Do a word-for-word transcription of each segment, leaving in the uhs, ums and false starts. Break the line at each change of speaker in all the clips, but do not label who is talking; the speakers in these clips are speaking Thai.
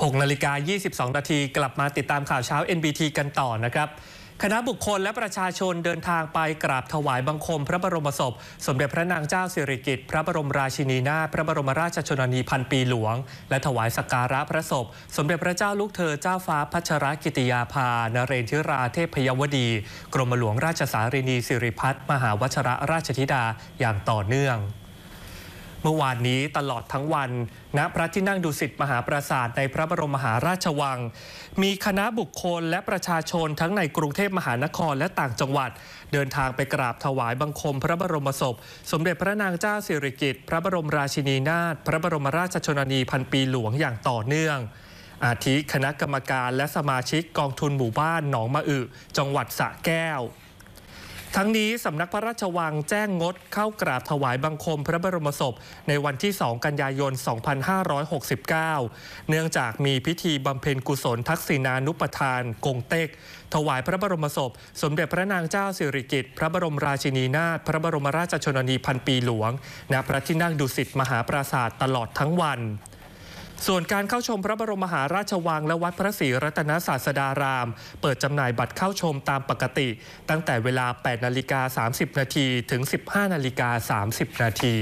หกนาฬิกายี่สิบสองนาทีกลับมาติดตามข่าวเช้า เอ็น บี ที กันต่อนะครับคณะบุคคลและประชาชนเดินทางไปกราบถวายบังคมพระบรมศพสมเด็จพระนางเจ้าสิริกิติ์พระบรมราชินีนาถพระบรมราชชนนีพันปีหลวงและถวายสักการะพระศพสมเด็จพระเจ้าลูกเธอเจ้าฟ้าพัชรกิติยาภานเรนทิราเทพยวดีกรมหลวงราชสารินีสิริพัฒน์มหาวชรราชธิดาอย่างต่อเนื่องเมื่อวานนี้ตลอดทั้งวันณพระที่นั่งดุสิตมหาปราสาทในพระบรมมหาราชวังมีคณะบุคคลและประชาชนทั้งในกรุงเทพมหานครและต่างจังหวัดเดินทางไปกราบถวายบังคมพระบรมศพสมเด็จพระนางเจ้าสิริกิติ์พระบรมราชินีนาถพระบรมราชชนนีพันปีหลวงอย่างต่อเนื่องอาทิคณะกรรมการและสมาชิกกองทุนหมู่บ้านหนองมะอึจังหวัดสระแก้วทั้งนี้สำนักพระราชวังแจ้งงดเข้ากราบถวายบังคมพระบรมศพในวันที่สองกันยายนสองพันห้าร้อยหกสิบเก้าเนื่องจากมีพิธีบำเพ็ญกุศลทักษิณานุปทานกงเต็กถวายพระบรมศพสมเด็จพระนางเจ้าสิริกิติ์พระบรมราชินีนาถพระบรมราชชนนีพันปีหลวงณพระที่นั่งดุสิตมหาปราสาทตลอดทั้งวันส่วนการเข้าชมพระบรมมหาราชวังและวัดพระศรีรัตนศาสดารามเปิดจำหน่ายบัตรเข้าชมตามปกติตั้งแต่เวลา แปดนาฬิกาสามสิบนาทีถึง สิบห้านาฬิกาสามสิบนาที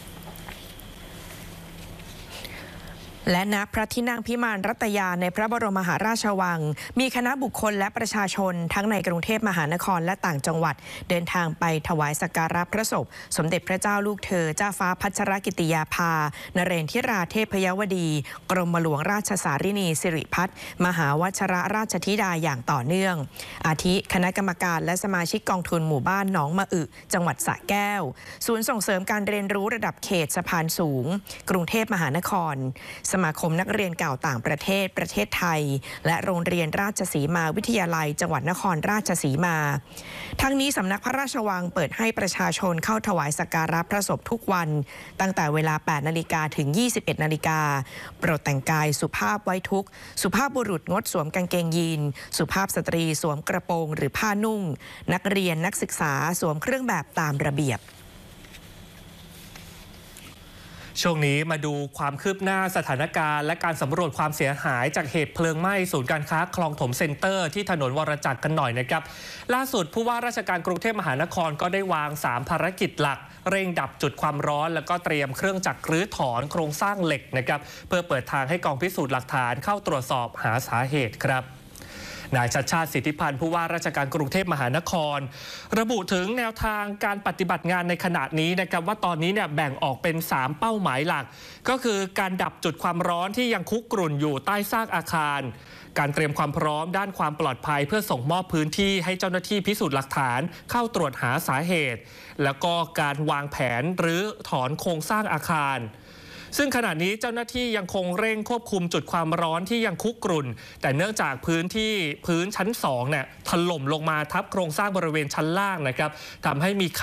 และณพระที่นั่งพิมานรัตยาในพระบรมมหาราชวังมีคณะบุคคลและประชาชนทั้งในกรุงเทพมหานครและต่างจังหวัดเดินทางไปถวายสักการะพระศพสมเด็จพระเจ้าลูกเธอเจ้าฟ้าพัชรกิติยาภานเรนทิราเทพยวดีกรมหลวงราชสารินีสิริพัฒน์มหาวชรราชธิดาอย่างต่อเนื่องอาทิคณะกรรมการและสมาชิกกองทุนหมู่บ้านหนองมะอึจังหวัดสระแก้วศูนย์ส่งเสริมการเรียนรู้ระดับเขตสะพานสูงกรุงเทพมหานครสมาคมนักเรียนเก่าต่างประเทศประเทศไทยและโรงเรียนราชสีมาวิทยาลัยจังหวัดนครราชสีมาทั้งนี้สำนักพระราชวังเปิดให้ประชาชนเข้าถวายสักการะพระศพทุกวันตั้งแต่เวลา แปดนาฬิกาถึง ยี่สิบเอ็ดนาฬิกาโปรดแต่งกายสุภาพไว้ทุกข์สุภาพบุรุษงดสวมกางเกงยีนสุภาพสตรีสวมกระโปรงหรือผ้านุ่งนักเรียนนักศึกษาสวมเครื่องแบบตามระเบียบ
ช่วงนี้มาดูความคืบหน้าสถานการณ์และการสำรวจความเสียหายจากเหตุเพลิงไหม้ศูนย์การค้าคลองถมเซ็นเตอร์ที่ถนนวรจักรกันหน่อยนะครับล่าสุดผู้ว่าราชการกรุงเทพมหานครก็ได้วางสามภารกิจหลักเร่งดับจุดความร้อนแล้วก็เตรียมเครื่องจักรรื้อถอนโครงสร้างเหล็กนะครับเพื่อเปิดทางให้กองพิสูจน์หลักฐานเข้าตรวจสอบหาสาเหตุครับนายชัชชาติสิทธิพันธ์ผู้ว่าราชการกรุงเทพมหานครระบุถึงแนวทางการปฏิบัติงานในขณะนี้นะครับว่าตอนนี้เนี่ยแบ่งออกเป็นสามเป้าหมายหลักก็คือการดับจุดความร้อนที่ยังคุกรุ่นอยู่ใต้ซากอาคารการเตรียมความพร้อมด้านความปลอดภัยเพื่อส่งมอบพื้นที่ให้เจ้าหน้าที่พิสูจน์หลักฐานเข้าตรวจหาสาเหตุแล้วก็การวางแผนหรือถอนโครงสร้างอาคารซึ่งขณะนี้เจ้าหน้าที่ยังคงเร่งควบคุมจุดความร้อนที่ยังคุกรุ่นแต่เนื่องจากพื้นที่พื้นชั้นสองเนี่ยถล่มลงมาทับโครงสร้างบริเวณชั้นล่างนะครับทำให้มี